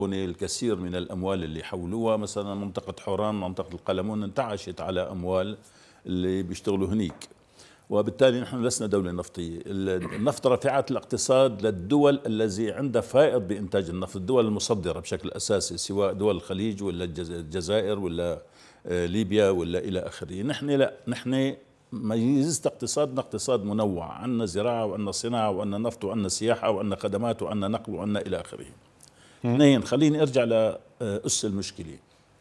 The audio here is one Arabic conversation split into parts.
الكثير من الأموال اللي حولوها، مثلا منطقة حوران، منطقة القلمون انتعشت على أموال اللي بيشتغلوا هنيك، وبالتالي نحن لسنا دولة نفطية. النفط رفعت الاقتصاد للدول الذي عندها فائض بإنتاج النفط، الدول المصدرة بشكل أساسي، سواء دول الخليج ولا الجزائر ولا ليبيا ولا إلى آخره. نحن لا، نحن ميزة اقتصادنا اقتصاد منوع، عندنا زراعة وعندنا صناعة وعندنا نفط وعندنا سياحة وعندنا خدمات وعندنا نقل وعندنا إلى آخره. اثنين، خليني ارجع لأس المشكلة.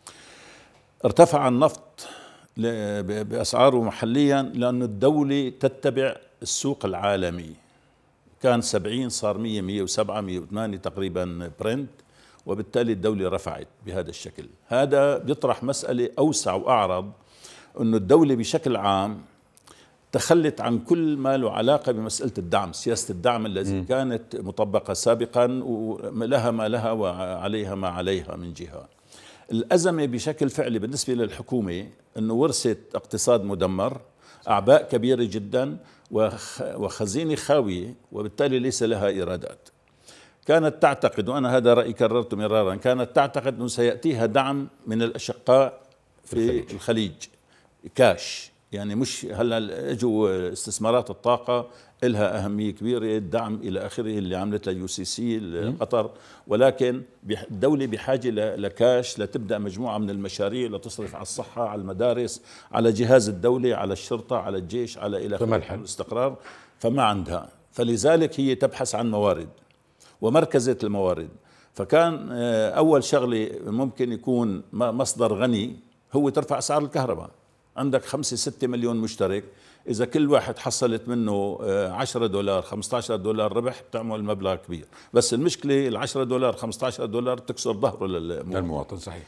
ارتفع النفط بأسعاره محليا لأن الدولة تتبع السوق العالمي، كان 70 صار 100 107 108 تقريبا برنت، وبالتالي الدولة رفعت بهذا الشكل. هذا بيطرح مسألة أوسع وأعرض، أنه الدولة بشكل عام تخلت عن كل ما له علاقة بمسألة الدعم، سياسة الدعم التي كانت مطبقة سابقا، ولها ما لها وعليها ما عليها من جهة. الأزمة بشكل فعلي بالنسبة للحكومة أنه ورثت اقتصاد مدمر، أعباء كبيرة جدا، وخزينة خاوية، وبالتالي ليس لها إيرادات. كانت تعتقد، وأنا هذا رأيي كررته مرارا، كانت تعتقد أنه سيأتيها دعم من الأشقاء في الخليج كاش، يعني مش هلا اجوا استثمارات الطاقه لها اهميه كبيره، الدعم الى اخره اللي عملتها يو سي سي قطر، ولكن الدوله بحاجه لكاش لتبدا مجموعه من المشاريع لتصرف على الصحه، على المدارس، على جهاز الدوله، على الشرطه، على الجيش، على الى اخره الاستقرار، فما عندها. فلذلك هي تبحث عن موارد ومركزة الموارد. فكان اول شغله ممكن يكون مصدر غني هو ترفع اسعار الكهرباء. عندك 5-6 مليون مشترك، إذا كل واحد حصلت منه 10 دولار 15 دولار ربح بتعمل مبلغ كبير، بس المشكلة ال10 دولار 15 دولار تكسر ظهره للمواطن. صحيح.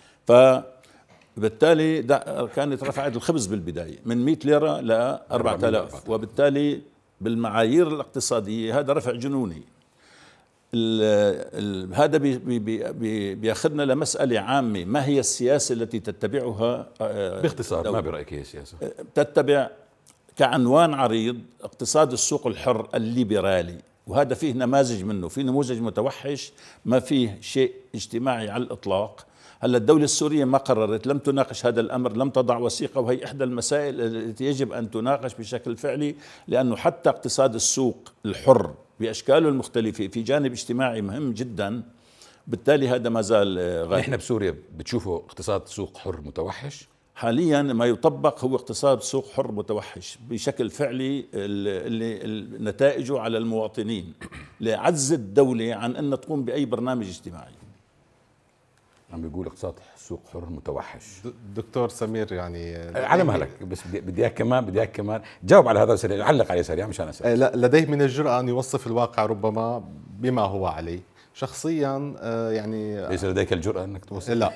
فبالتالي كانت رفعت الخبز بالبداية من 100 ليرة ل 4000، وبالتالي بالمعايير الاقتصادية هذا رفع جنوني. هذا بياخذنا لمسألة عامة، ما هي السياسة التي تتبعها باختصار؟ ما برأيك هي السياسة؟ تتبع كعنوان عريض اقتصاد السوق الحر الليبرالي، وهذا فيه نماذج منه، في نموذج متوحش ما فيه شيء اجتماعي على الإطلاق. هلا الدولة السورية ما قررت، لم تناقش هذا الأمر، لم تضع وثيقة، وهي إحدى المسائل التي يجب أن تناقش بشكل فعلي، لأنه حتى اقتصاد السوق الحر بأشكاله المختلفة في جانب اجتماعي مهم جدا، بالتالي هذا ما زال غالب. نحن بسوريا بتشوفوا اقتصاد سوق حر متوحش؟ حاليا ما يطبق هو اقتصاد سوق حر متوحش بشكل فعلي، اللي نتائجه على المواطنين لعجز الدولة عن أن تقوم بأي برنامج اجتماعي. عم بيقول اقتصاد سوق حر متوحش. دكتور سمير، يعني على مهلك، بس بدي اياك كمان جاوب على هذا سريع، علق عليه سريع مشان اسال. لديه من الجرأة أن يوصف الواقع ربما بما هو عليه شخصيا. يعني ليس لديك الجرأة انك توصف؟ لا.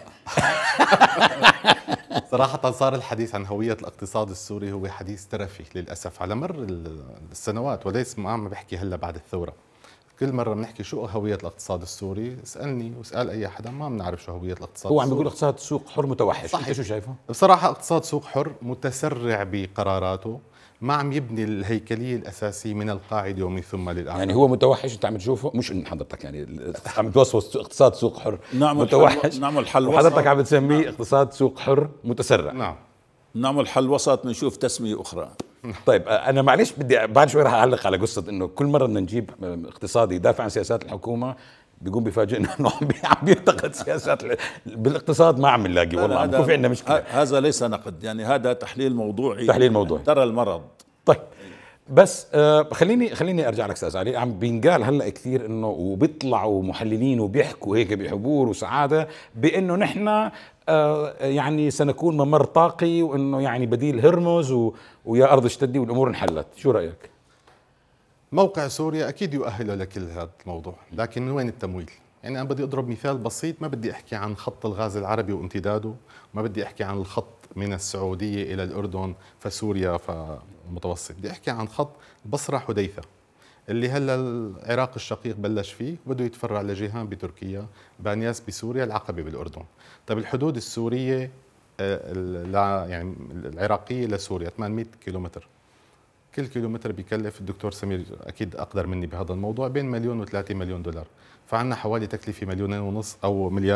صراحة صار الحديث عن هوية الاقتصاد السوري هو حديث ترفي للأسف على مر السنوات، وليس ما عم بحكي هلا بعد الثورة. كل مرة بنحكي شو هوية الاقتصاد السوري، اسألني واسأل أي حدا ما بنعرف شو هوية الاقتصاد هو عم بيقول اقتصاد سوق حر متوحش. صحيح. انت شو شايفه؟ بصراحة اقتصاد سوق حر متسرع بقراراته، ما عم يبني الهيكلية الأساسية من القاعدة ومن ثم للأعلى. يعني هو متوحش انت عم تشوفه، مش ان حضرتك يعني عم توصف اقتصاد سوق حر متوحش، نعمل حل وحضرتك عم بتسميه اقتصاد سوق حر متسرع. نعم، نعمل حل وسط، بنشوف تسمية أخرى. طيب انا معلش بدي بعد شوي راح اعلق على قصه انه كل مره بدنا نجيب اقتصادي يدافع عن سياسات الحكومه بيقوم بيفاجئنا انه عم ينتقد سياسات بالاقتصاد. ما عم نلاقي والله، عم يكون في عندنا مشكله. هذا ليس نقد، يعني هذا تحليل موضوعي، تحليل موضوعي ترى المرض. طيب بس خليني ارجع لك استاذ علي. عم بينقال هلا كثير انه وبيطلعوا محللين وبيحكوا هيك بحبور وسعاده بانه نحن يعني سنكون ممر طاقي، وانه يعني بديل هرمز ويا ارض اشتدي والامور انحلت. شو رايك؟ موقع سوريا أكيد يؤهل لكل هذا الموضوع، لكن من وين التمويل؟ يعني أنا بدي أضرب مثال بسيط، ما بدي أحكي عن خط الغاز العربي وامتداده، ما بدي أحكي عن الخط من السعودية إلى الأردن فسوريا فمتوسط، بدي أحكي عن خط بصرة حديثة اللي هلا العراق الشقيق بلش فيه وبده يتفرع لجيهان بتركيا، بانياس بسوريا، العقبة بالأردن. طيب الحدود السورية يعني العراقية لسوريا 800 كيلومتر، كل كيلومتر بيكلف، الدكتور سمير أكيد أقدر مني بهذا الموضوع، بين $1,000,000 و$3,000,000. فعنا حوالي تكلفة $1,500,000 أو $1,000,000